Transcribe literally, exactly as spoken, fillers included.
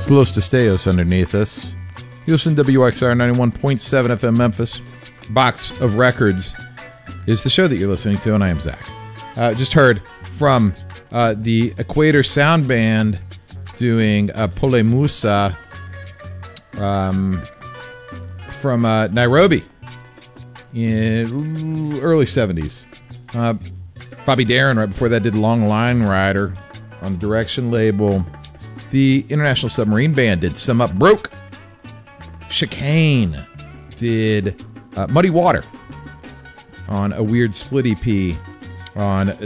It's Los Destellos underneath us. You listen to W X R ninety-one point seven F M Memphis. Box of Records is the show that you're listening to, and I am Zach. Uh, just heard from uh, the Equator Sound Band doing uh, Pole Musa um, from uh, Nairobi in early seventies. Uh, Bobby Darin, right before that, did Long Line Rider on the Direction label. The International Submarine Band did Some Up Broke. Chicane did uh, Muddy Water on a weird split E P on